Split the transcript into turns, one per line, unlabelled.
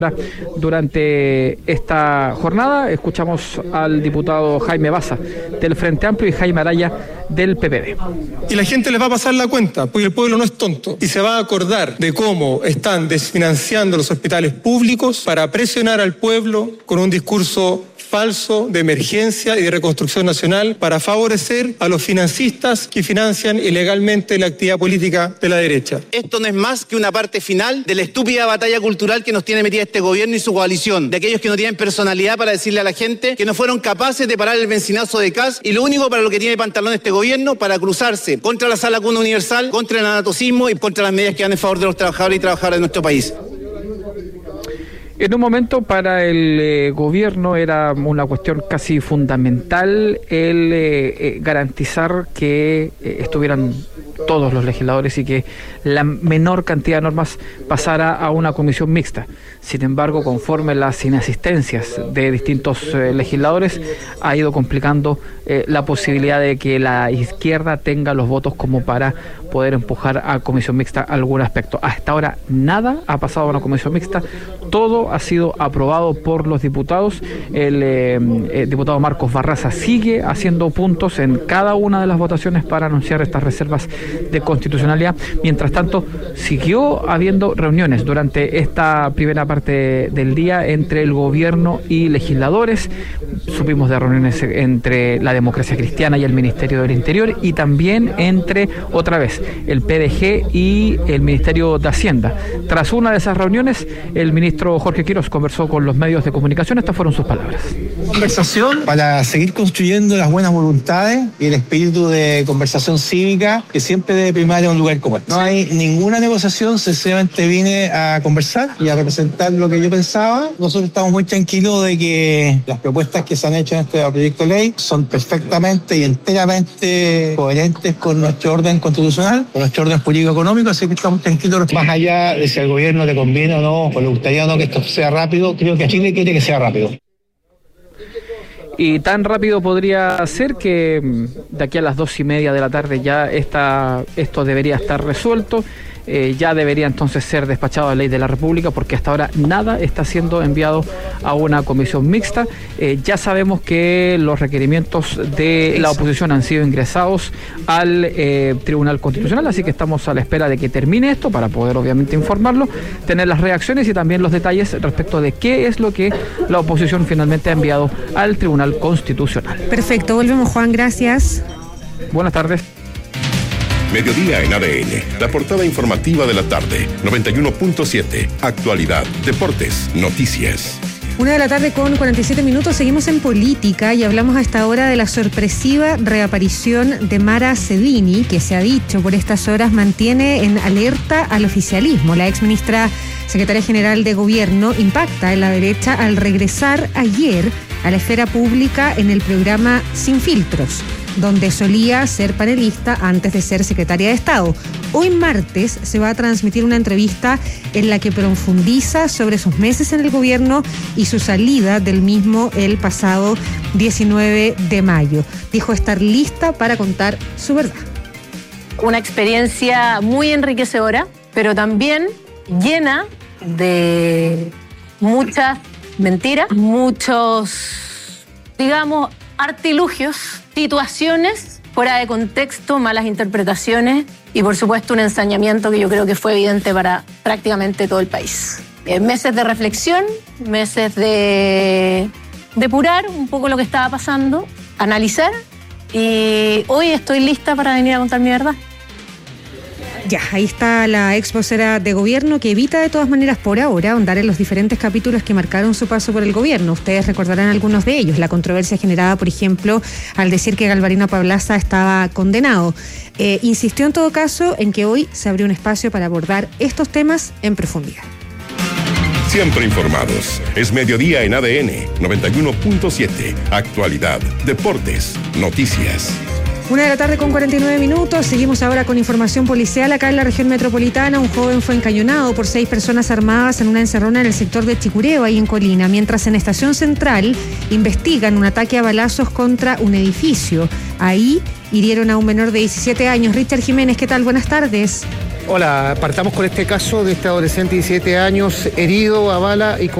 Durante esta jornada escuchamos al diputado Jaime Baza del Frente Amplio y Jaime Araya del PPD.
Y la gente les va a pasar la cuenta, porque el pueblo no es tonto, y se va a acordar de cómo están desfinanciando los hospitales públicos para presionar al pueblo con un discurso falso de emergencia y de reconstrucción nacional para favorecer a los financistas que financian ilegalmente la actividad política de la derecha.
Esto no es más que una parte final de la estúpida batalla cultural que nos tiene metida este gobierno y su coalición, de aquellos que no tienen personalidad para decirle a la gente que no fueron capaces de parar el bencinazo de Kast y lo único para lo que tiene pantalón este gobierno para cruzarse contra la Sala Cuna Universal, contra el anatocismo y contra las medidas que van en favor de los trabajadores y trabajadoras de nuestro país.
En un momento para el gobierno era una cuestión casi fundamental el garantizar que estuvieran todos los legisladores y que la menor cantidad de normas pasara a una comisión mixta. Sin embargo, conforme las inasistencias de distintos legisladores, ha ido complicando la posibilidad de que la izquierda tenga los votos como para poder empujar a comisión mixta algún aspecto. Hasta ahora nada ha pasado a una comisión mixta, todo ha sido aprobado por los diputados. El diputado Marcos Barraza sigue haciendo puntos en cada una de las votaciones para anunciar estas reservas de constitucionalidad. Mientras tanto, siguió habiendo reuniones durante esta primera parte del día entre el gobierno y legisladores. Supimos de reuniones entre la Democracia Cristiana y el Ministerio del Interior, y también entre, otra vez, el PDG y el Ministerio de Hacienda. Tras una de esas reuniones, el ministro Jorge Quiroz conversó con los medios de comunicación. Estas fueron sus palabras.
Conversación para seguir construyendo las buenas voluntades y el espíritu de conversación cívica que siempre debe primar en un lugar como este. No hay ninguna negociación, sencillamente vine a conversar y a representar lo que yo pensaba. Nosotros estamos muy tranquilos de que las propuestas que se han hecho en este proyecto de ley son perfectamente y enteramente coherentes con nuestro orden constitucional, con nuestro orden político-económico, así que estamos tranquilos. Más allá de si al gobierno le conviene o no, o le gustaría o no que esto sea rápido, creo que Chile quiere que sea rápido.
Y tan rápido podría ser que de aquí a las 2:30 de la tarde ya esto debería estar resuelto. Ya debería entonces ser despachado a la ley de la República, porque hasta ahora nada está siendo enviado a una comisión mixta. Ya sabemos que los requerimientos de la oposición han sido ingresados al Tribunal Constitucional, así que estamos a la espera de que termine esto para poder obviamente informarlo, tener las reacciones y también los detalles respecto de qué es lo que la oposición finalmente ha enviado al Tribunal Constitucional.
Perfecto, volvemos, Juan, gracias.
Buenas tardes.
Mediodía en ADN, la portada informativa de la tarde, 91.7, actualidad, deportes, noticias.
1:47 p.m, seguimos en política y hablamos a esta hora de la sorpresiva reaparición de Mara Cedini, que se ha dicho por estas horas mantiene en alerta al oficialismo. La exministra secretaria general de Gobierno impacta en la derecha al regresar ayer a la esfera pública en el programa Sin Filtros, donde solía ser panelista antes de ser secretaria de Estado. Hoy martes se va a transmitir una entrevista en la que profundiza sobre sus meses en el gobierno y su salida del mismo el pasado 19 de mayo. Dijo estar lista para contar su verdad.
Una experiencia muy enriquecedora, pero también llena de muchas mentiras, muchos, digamos, artilugios, situaciones fuera de contexto, malas interpretaciones y por supuesto un ensañamiento que yo creo que fue evidente para prácticamente todo el país. Meses de reflexión, meses de depurar un poco lo que estaba pasando, analizar, y hoy estoy lista para venir a contar mi verdad.
Ya, ahí está la ex vocera de Gobierno, que evita de todas maneras por ahora ahondar en los diferentes capítulos que marcaron su paso por el gobierno. Ustedes recordarán algunos de ellos. La controversia generada, por ejemplo, al decir que Galvarino Paulaza estaba condenado. Insistió en todo caso en que hoy se abrió un espacio para abordar estos temas en profundidad.
Siempre informados. Es mediodía en ADN, 91.7, actualidad, deportes, noticias.
1:49 p.m. Seguimos ahora con información policial. Acá en la región metropolitana, un joven fue encañonado por 6 personas armadas en una encerrona en el sector de Chicureo, ahí en Colina, mientras en Estación Central investigan un ataque a balazos contra un edificio. Ahí hirieron a un menor de 17 años. Richard Jiménez, ¿qué tal? Buenas tardes.
Hola, partamos con este caso de este adolescente de 17 años herido a bala y con